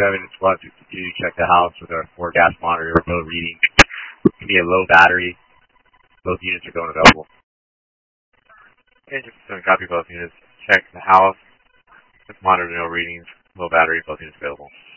we'll have to continue to check the house with our 4 gas monitor with no reading. It can be a low battery. Both units are going available. Engine 7, copy both units. Check the house with monitor, no readings, low battery, both units available.